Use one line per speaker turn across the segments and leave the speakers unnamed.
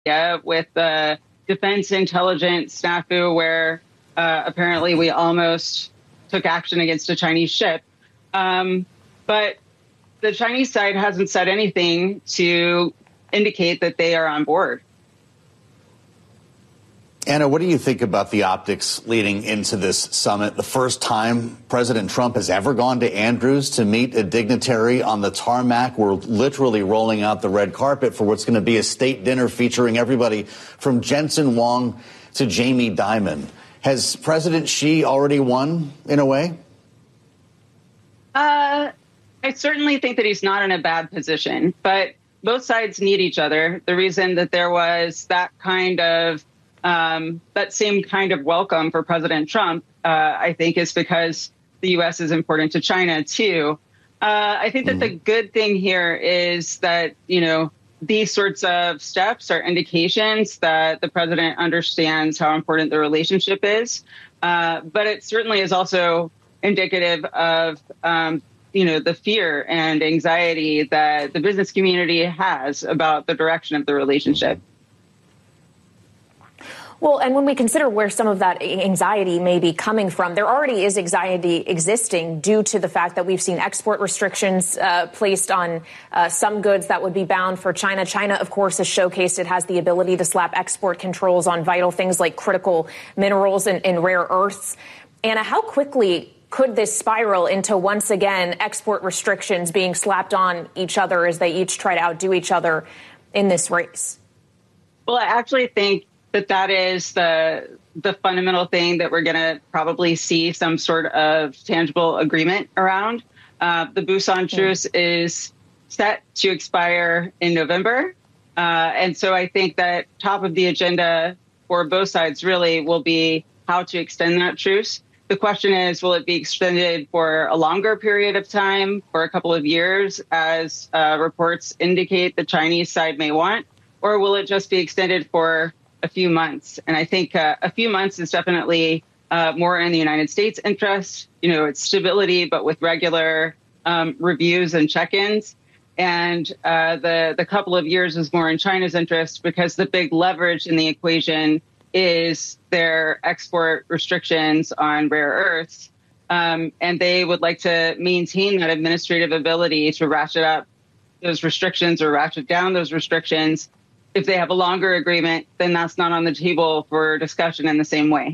with the defense intelligence snafu where apparently we almost took action against a Chinese ship. But the Chinese side hasn't said anything to indicate that they are on board.
Anna, what do you think about the optics leading into this summit? The first time President Trump has ever gone to Andrews to meet a dignitary on the tarmac. We're literally rolling out the red carpet for what's going to be a state dinner featuring everybody from Jensen Huang to Jamie Dimon. Has President Xi already won in a way?
I certainly think that he's not in a bad position, but both sides need each other. The reason that there was that same kind of welcome for President Trump, I think, is because the U.S. is important to China, too. I think that the good thing here is that, these sorts of steps are indications that the president understands how important the relationship is. But it certainly is also indicative of, the fear and anxiety that the business community has about the direction of the relationship.
Well, and when we consider where some of that anxiety may be coming from, there already is anxiety existing due to the fact that we've seen export restrictions placed on some goods that would be bound for China. China, of course, has showcased it has the ability to slap export controls on vital things like critical minerals and rare earths. Anna, how quickly could this spiral into, once again, export restrictions being slapped on each other as they each try to outdo each other in this race?
Well, I actually think that is the fundamental thing that we're going to probably see some sort of tangible agreement around. The Busan truce is set to expire in November. And so I think that top of the agenda for both sides really will be how to extend that truce. The question is, will it be extended for a longer period of time, for a couple of years, as reports indicate the Chinese side may want, or will it just be extended for a few months? And I think a few months is definitely more in the United States' interest. It's stability, but with regular reviews and check-ins. And the couple of years is more in China's interest because the big leverage in the equation is their export restrictions on rare earths. And they would like to maintain that administrative ability to ratchet up those restrictions or ratchet down those restrictions. If they have a longer agreement, then that's not on the table for discussion in the same way.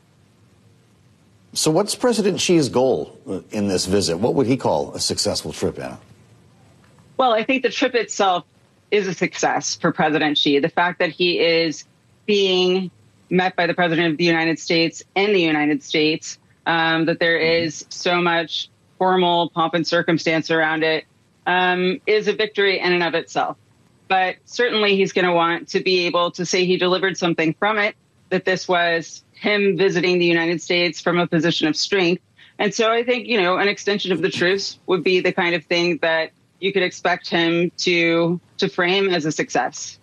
So what's President Xi's goal in this visit? What would he call a successful trip, Anna?
Well, I think the trip itself is a success for President Xi. The fact that he is being met by the President of the United States and the United States, that there is so much formal pomp and circumstance around it, is a victory in and of itself. But certainly he's going to want to be able to say he delivered something from it, that this was him visiting the United States from a position of strength. And so I think, an extension of the truce would be the kind of thing that you could expect him to frame as a success.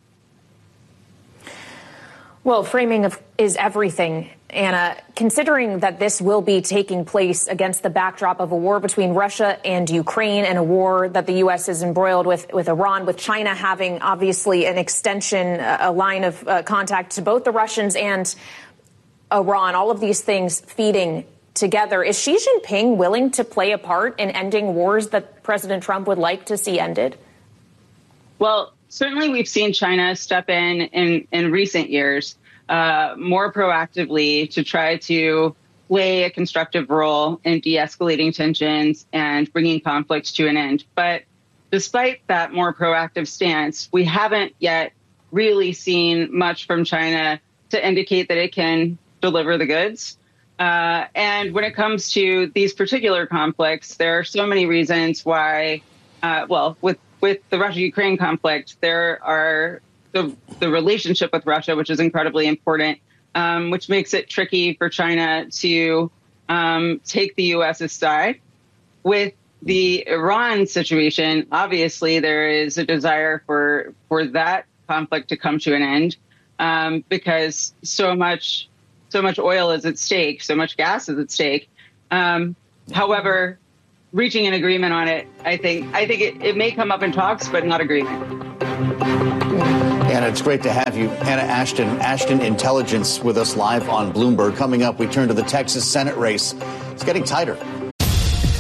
Well, framing is everything, Anna. Considering that this will be taking place against the backdrop of a war between Russia and Ukraine and a war that the U.S. is embroiled with Iran, with China having obviously an extension, a line of contact to both the Russians and Iran, all of these things feeding together. Is Xi Jinping willing to play a part in ending wars that President Trump would like to see ended?
Well, certainly we've seen China step in recent years more proactively to try to play a constructive role in de-escalating tensions and bringing conflicts to an end. But despite that more proactive stance, we haven't yet really seen much from China to indicate that it can deliver the goods. And when it comes to these particular conflicts, there are so many reasons why, with the Russia-Ukraine conflict, there are the relationship with Russia, which is incredibly important, which makes it tricky for China to take the U.S.'s side. With the Iran situation, obviously there is a desire for that conflict to come to an end because so much oil is at stake, so much gas is at stake. However, reaching an agreement on it, I think it may come up in talks, but not agreement.
Anna, Anna, it's great to have you. Anna Ashton Intelligence with us live on Bloomberg. Coming up, we turn to the Texas Senate race. It's getting tighter